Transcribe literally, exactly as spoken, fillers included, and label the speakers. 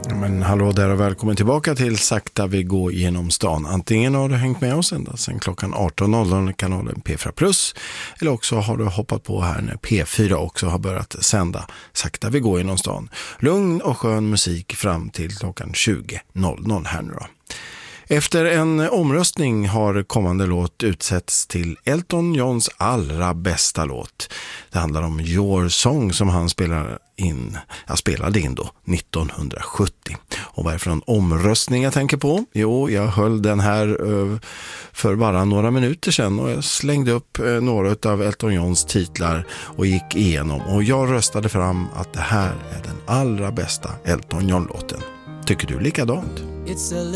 Speaker 1: Men hallå där och välkommen tillbaka till Sakta vi går genom stan. Antingen har du hängt med oss ända sedan klockan arton noll noll kanalen P fyra plus, eller också har du hoppat på här när P fyra också har börjat sända Sakta vi går genom stan. Lugn och skön musik fram till klockan tjugo noll noll här nu då. Efter en omröstning har kommande låt utsätts till Elton Johns allra bästa låt. Det handlar om Your Song som han spelar in, jag spelade in då nittonhundrasjuttio. Och vad är det för en omröstning jag tänker på? Jo, jag höll den här för bara några minuter sedan och jag slängde upp några av Elton Johns titlar och gick igenom. Och jag röstade fram att det här är den allra bästa Elton John-låten. Tycker du likadant?
Speaker 2: It's a